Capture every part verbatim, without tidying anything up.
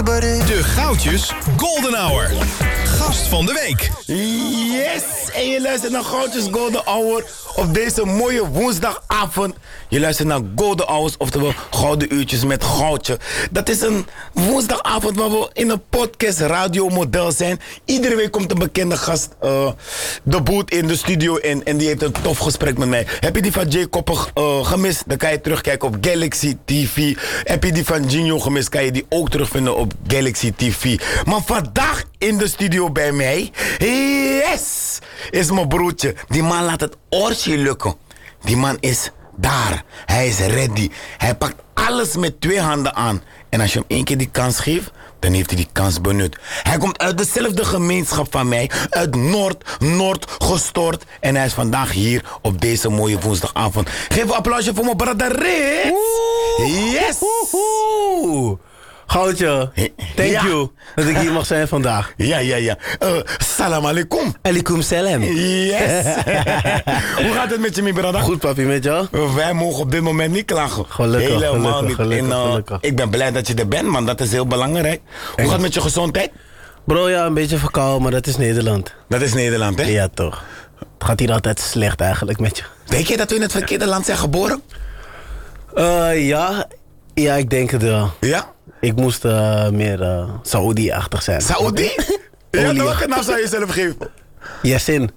De Goudjes Golden Hour. Gast van de week. Yes! En je luistert naar Goudjes Golden Hour op deze mooie woensdagavond. Je luistert naar Golden Hours, oftewel Gouden Uurtjes met Goudje. Dat is een woensdagavond waar we in een podcast radiomodel zijn. Iedere week komt een bekende gast uh, de boot in de studio in en die heeft een tof gesprek met mij. Heb je die van Jay Koppig uh, gemist? Dan kan je terugkijken op Galaxy T V. Heb je die van Gino gemist? Kan je die ook terugvinden op Galaxy T V. Maar vandaag in de studio bij mij, yes, is mijn broertje. Die man laat het oortje lukken. Die man is daar. Hij is ready. Hij pakt alles met twee handen aan. En als je hem één keer die kans geeft, dan heeft hij die kans benut. Hij komt uit dezelfde gemeenschap van mij. Uit Noord, Noord gestoord. En hij is vandaag hier op deze mooie woensdagavond. Geef een applausje voor mijn brother Rits. Yes. Woehoe. Goudje, thank Ja. you dat ik hier mag zijn vandaag. Ja, ja, ja. Uh, salam alaikum. Alaikum salam. Yes. Hoe gaat het met je, mijn brother? Goed papi, met jou? Wij mogen op dit moment niet klagen. Gelukkig, Helemaal gelukkig, niet. gelukkig, en, uh, gelukkig. Ik ben blij dat je er bent, man. Dat is heel belangrijk. Hoe gaat het met je gezondheid? Bro, ja, een beetje verkouden, maar dat is Nederland. Dat is Nederland, hè? Ja, toch. Het gaat hier altijd slecht eigenlijk met je. Denk je dat we in het verkeerde land zijn geboren? Uh, ja, ja, ik denk het wel. Ja? Ik moest uh, meer uh, Saoedi-achtig zijn. Saoedi? Ja, Olie. welke naam zou je jezelf geven? Yasin.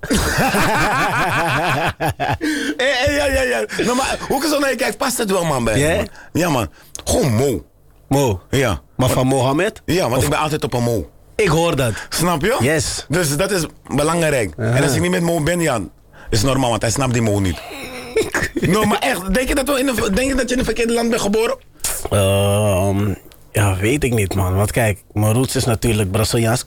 Eh, eh, ja, ja, ja. Nou, maar hoe ik zo naar je kijkt, past het wel, man, bij je, Ja? man. Ja, man. Gewoon Mo. Mo. Ja. Maar van Mohammed? Ja, want Of- ik ben altijd op een Mo. Ik hoor dat. Snap je? Yes. Dus dat is belangrijk. En als ik niet met Mo ben, ja, is normaal, want hij snapt die Mo niet. No, maar echt, denk je dat, we in een, denk je, dat je in een verkeerde land bent geboren? Ehm, ja, weet ik niet, man. Want kijk, mijn roots is natuurlijk Braziliaans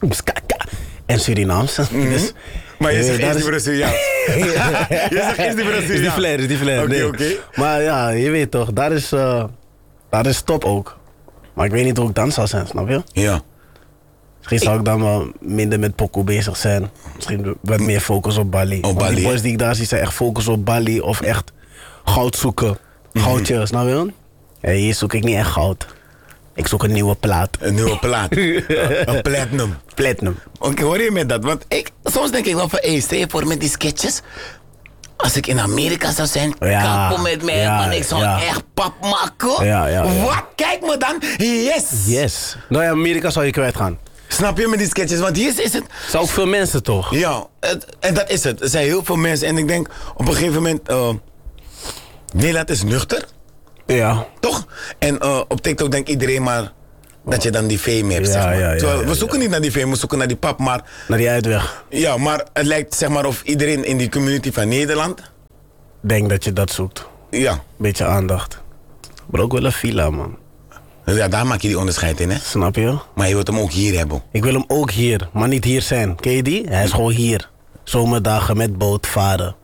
en Surinaams. Dus, Maar je eh, zegt daar eerst die Braziliaans. Je zegt eerst die Braziliaans. Is die flair, is die flair. Oké, nee. oké. Maar ja, je weet toch, daar is, uh, daar is top ook. Maar ik weet niet hoe ik dan zou zijn, snap je? Ja. Misschien zou ik dan wel minder met pokoe bezig zijn. Misschien wat meer focus op Bali. Want Bali, die boys hè? die ik daar zie zijn echt focus op Bali of echt goud zoeken. Goudje, snap je? Ja, hier zoek ik niet echt goud. Ik zoek een nieuwe plaat. Een nieuwe plaat. Een platinum. Platinum. Oké, hoor je met dat? Want ik, soms denk ik wel van, hé, stel je voor met die sketches. Als ik in Amerika zou zijn, Ja, kappen met mij, ja, man. Ik zou ja. echt pap maken. Ja, ja, ja. Wat? Kijk me dan. Yes. Yes. Nou ja, Amerika zou je kwijt gaan. Snap je met die sketches? Want hier is, is het... Zou ook veel mensen toch? Ja, het, en dat is het. Er zijn heel veel mensen. En ik denk, op een gegeven moment... Uh, Nederland is nuchter. Ja. Toch? En uh, op TikTok denkt iedereen maar... dat je dan die fame hebt, Ja, zeg maar. ja, ja, Terwijl, ja, we zoeken niet naar die fame, we zoeken naar die pap. Maar, Naar die uitweg. ja, maar het lijkt zeg maar of iedereen in die community van Nederland... Denk dat je dat zoekt. Ja, Beetje aandacht. Maar ook wel een villa, man. ja, daar maak je die onderscheid in, hè. Snap je? Maar je wilt hem ook hier hebben. Ik wil hem ook hier, maar niet hier zijn. Ken je die? Hij is gewoon hier. Zomerdagen met boot varen.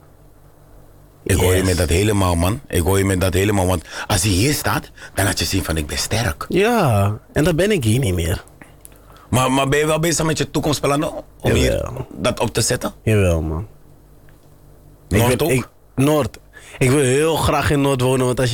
Ik hoor je Yes. met dat helemaal, man. Ik hoor je met dat helemaal, want als hij hier staat... dan had je zien van, ik ben sterk. Ja, en dan ben ik hier niet meer. Maar, maar ben je wel bezig met je toekomstplannen... om hier Jawel. dat op te zetten? Jawel, man. Noord ik wil, ook? ik, Noord. Ik wil heel graag in Noord wonen, want als je